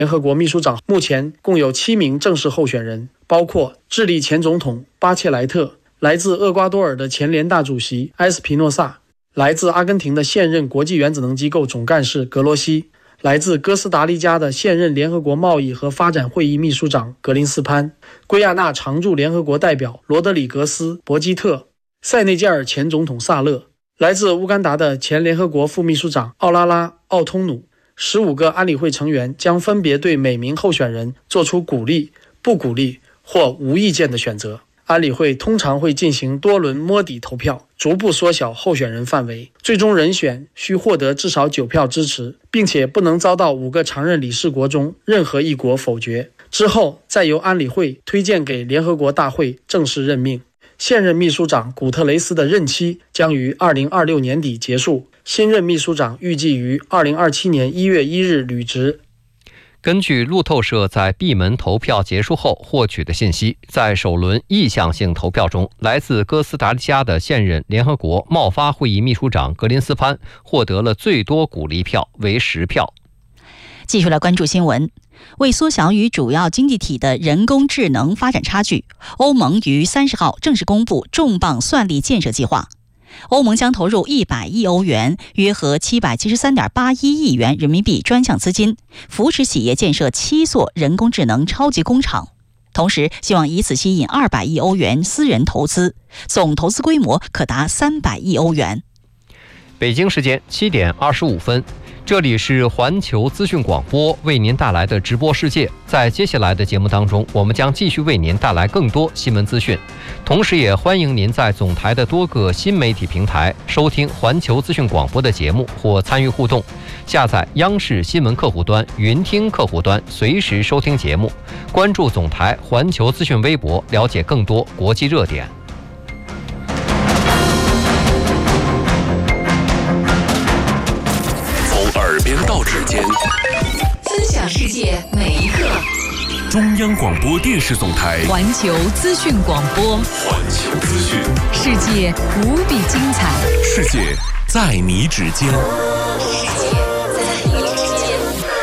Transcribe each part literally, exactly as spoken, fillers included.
联合国秘书长目前共有七名正式候选人，包括智利前总统巴切莱特，来自厄瓜多尔的前联大主席埃斯皮诺萨，来自阿根廷的现任国际原子能机构总干事格罗西，来自哥斯达黎加的现任联合国贸易和发展会议秘书长格林斯潘，圭亚那常驻联合国代表罗德里格斯·博基特，塞内加尔前总统萨勒，来自乌干达的前联合国副秘书长奥拉拉·奥通努。十五个安理会成员将分别对每名候选人做出鼓励、不鼓励或无意见的选择。安理会通常会进行多轮摸底投票，逐步缩小候选人范围，最终人选需获得至少九票支持，并且不能遭到五个常任理事国中任何一国否决，之后再由安理会推荐给联合国大会正式任命。现任秘书长古特雷斯的任期将于二零二六年底结束，新任秘书长预计于二零二七年一月一日履职。 根据路透社在闭门投票结束后获取的信息，在首轮意向性投票中，来自哥斯达黎加的现任联合国贸发会议秘书长格林斯潘获得了最多鼓励票，为十票。 继续来关注新闻。为缩小与主要经济体的人工智能发展差距，欧盟于三十号正式公布重磅算力建设计划。欧盟将投入一百亿欧元，约合七百七十三点八一亿元人民币专项资金，扶持企业建设七座人工智能超级工厂，同时希望以此吸引二百亿欧元私人投资，总投资规模可达三百亿欧元。 北京时间七点二十五分，这里是环球资讯广播为您带来的直播世界。在接下来的节目当中，我们将继续为您带来更多新闻资讯，同时也欢迎您在总台的多个新媒体平台收听环球资讯广播的节目或参与互动。下载央视新闻客户端、云听客户端，随时收听节目。关注总台环球资讯微博，了解更多国际热点。 耳边到指尖， 分享世界每一刻。 中央广播电视总台环球资讯广播， 环球资讯， 世界无比精彩， 世界在你指尖， 世界在你指尖。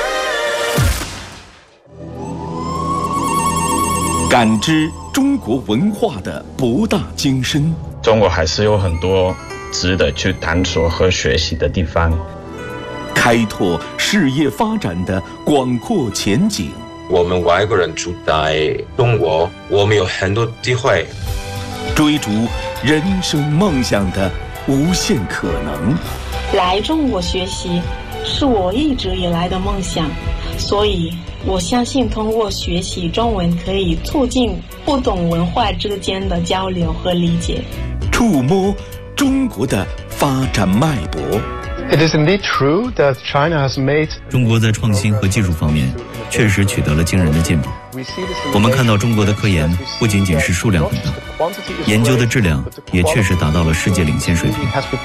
感知中国文化的博大精深， 中国还是有很多值得去探索和学习的地方。 开拓事业发展的广阔前景。 我们外国人住在中国，我们有很多机会追逐人生梦想的无限可能。 来中国学习是我一直以来的梦想，所以我相信通过学习中文可以促进不同文化之间的交流和理解， 触摸中国的发展脉搏。 It is indeed true that China has made 中国在创新和技术方面确实取得了惊人的进步。我们看到中国的科研不仅仅是数量很大，研究的质量也确实达到了世界领先水平。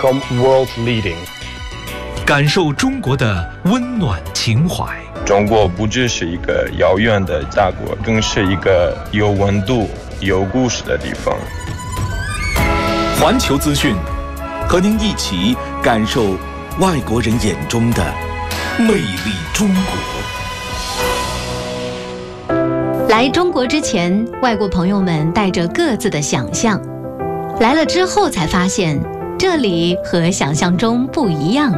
感受中国的温暖情怀。 中国不只是一个遥远的大国，更是一个有温度、有故事的地方。 环球资讯，和您一起感受外国人眼中的魅力中国。 来中国之前，外国朋友们带着各自的想象，来了之后才发现，这里和想象中不一样。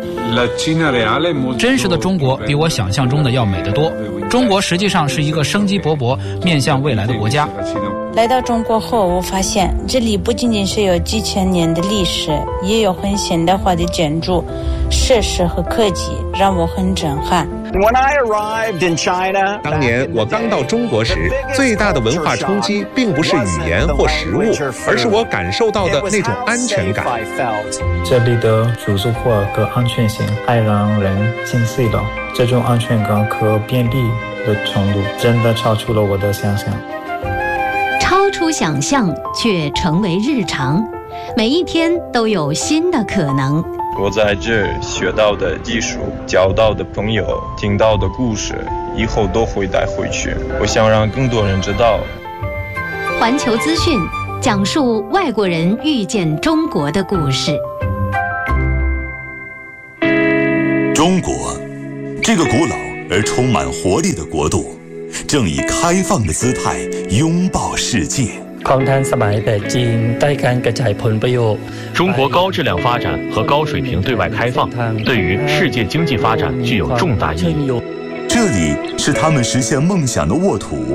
真实的中国比我想象中的要美得多。中国实际上是一个生机勃勃、面向未来的国家。 来到中国后，我发现这里不仅仅是有几千年的历史，也有很现代化的建筑、设施和科技，让我很震撼。 When I arrived in China， 当年我刚到中国时，最大的文化冲击并不是语言或食物，而是我感受到的那种安全感。 这里的组织化和安全性太让人心碎了，这种安全感和便利的程度真的超出了我的想象。 超出想象却成为日常，每一天都有新的可能。 我在这学到的技术、交到的朋友、听到的故事，以后都会带回去。我想让更多人知道。 环球资讯讲述外国人遇见中国的故事。 中国，这个古老而充满活力的国度，正以开放的姿态拥抱世界。 中国高质量发展和高水平对外开放，对于世界经济发展具有重大意义。 这里是他们实现梦想的沃土。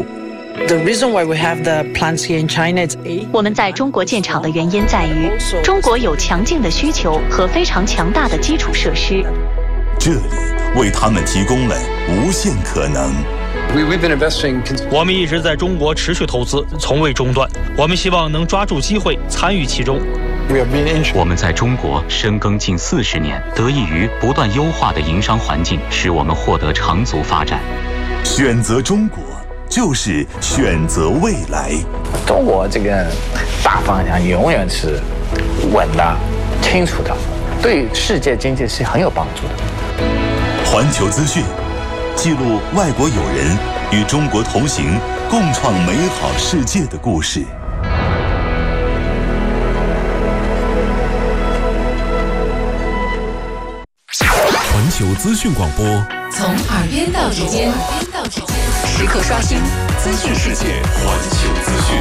我们在中国建厂的原因在于，中国有强劲的需求和非常强大的基础设施。 这里为他们提供了无限可能。 我们一直在中国持续投资，从未中断。我们希望能抓住机会，参与其中。 我们在中国深耕近四十年，得益于不断优化的营商环境，使我们获得长足发展。 选择中国，就是选择未来。 中国这个大方向永远是稳的、清楚的，对世界经济是很有帮助的。 环球资讯记录外国友人与中国同行，共创美好世界的故事。 环球资讯广播， 从耳边到指尖，时刻刷新资讯世界。 环球资讯。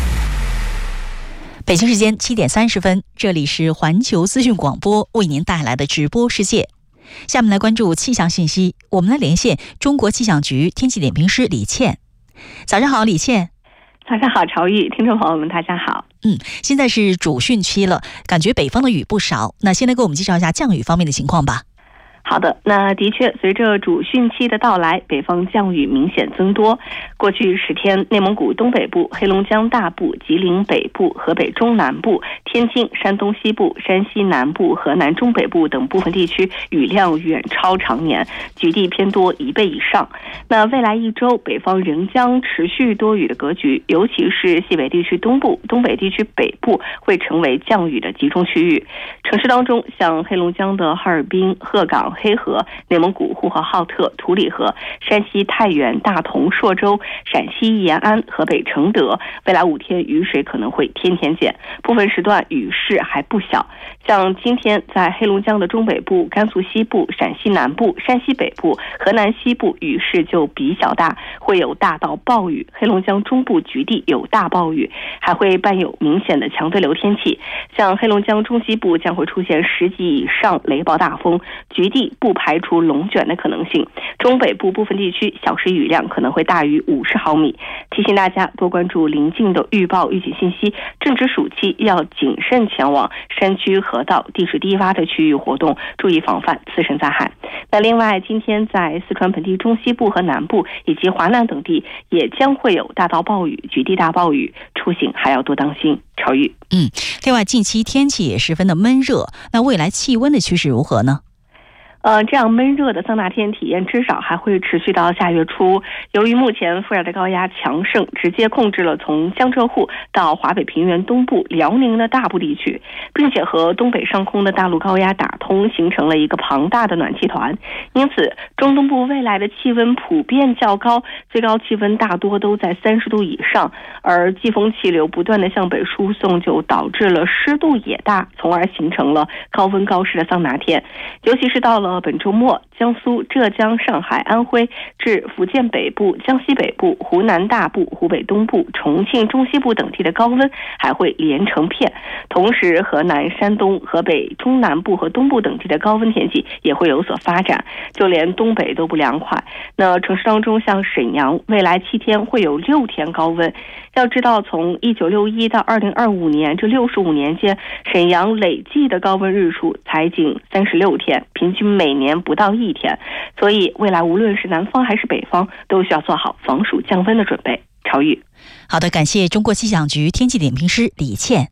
北京时间七点三十分，这里是环球资讯广播为您带来的直播世界。下面来关注气象信息，我们来连线中国气象局天气点评师李倩。早上好，李倩。 早上好，朝玉，听众朋友们，大家好。 嗯，现在是主汛期了，感觉北方的雨不少。那先来给我们介绍一下降雨方面的情况吧。 好的，那的确，随着主汛期的到来，北方降雨明显增多。过去十天，内蒙古东北部、黑龙江大部、吉林北部、河北中南部、天津、山东西部、山西南部、河南中北部等部分地区雨量远超常年，局地偏多一倍以上。那未来一周，北方仍将持续多雨的格局，尤其是西北地区东部、东北地区北部会成为降雨的集中区域。城市当中，像黑龙江的哈尔滨、鹤岗、黑河、内蒙古呼和浩特、图里河、山西太原、大同、朔州、陕西延安、河北承德，未来五天雨水可能会天天减，部分时段雨势还不小。像今天在黑龙江的中北部、甘肃西部、陕西南部、山西北部、河南西部雨势就比较大，会有大到暴雨；黑龙江中部局地有大暴雨，还会伴有明显的强对流天气。像黑龙江中西部将会出现十级以上雷暴大风，局地不排除龙卷的可能性。中北部部分地区小时雨量可能会大于五十毫米。提醒大家多关注临近的预报预警信息，正值暑期要谨慎前往山区、河道、地势低洼的区域活动，注意防范自身灾害。那另外，今天在四川本地中西部和南部以及华南等地也将会有大到暴雨、局地大暴雨，出行还要多当心。朝雨。 嗯，另外近期天气也十分的闷热，那未来气温的趋势如何呢？ 呃，这样闷热的桑拿天体验至少还会持续到下月初。由于目前副热带高压强盛，直接控制了从江浙沪到华北平原东部、辽宁的大部地区，并且和东北上空的大陆高压打通，形成了一个庞大的暖气团。因此，中东部未来的气温普遍较高，最高气温大多都在三十度以上，而季风气流不断的向北输送，就导致了湿度也大，从而形成了高温高湿的桑拿天。尤其是到了本周末，江苏、浙江、上海、安徽至福建北部、江西北部、湖南大部、湖北东部、重庆中西部等地的高温还会连成片，同时河南、山东、河北中南部和东部等地的高温天气也会有所发展，就连东北都不凉快。那城市当中，像沈阳，未来七天会有六天高温。要知道，从一九六一到二零二五年这六十五年间，沈阳累计的高温日数才仅三十六天，平均每年不到一天，所以未来无论是南方还是北方，都需要做好防暑降温的准备。朝雨。 好的，感谢中国气象局天气点评师李倩。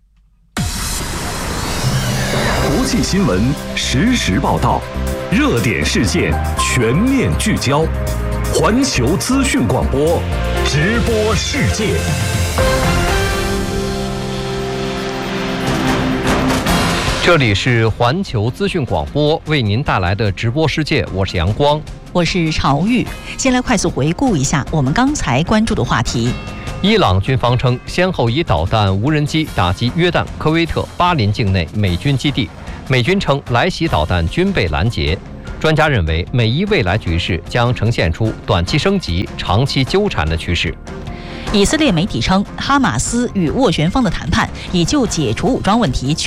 国际新闻实时报道，热点事件全面聚焦，环球资讯广播，直播世界。 这里是环球资讯广播为您带来的直播世界，我是阳光， 我是朝玉。先来快速回顾一下我们刚才关注的话题。 伊朗军方称，先后以导弹、无人机打击约旦、科威特、巴林境内美军基地，美军称来袭导弹均被拦截。 专家认为，美伊未来局势将呈现出短期升级、长期纠缠的趋势。 以色列媒体称，哈马斯与斡旋方的谈判已就解除武装问题